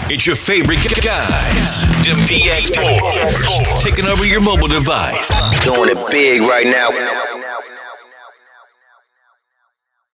It's your favorite guys. The PX Boys. Taking over your mobile device. Doing it big right now.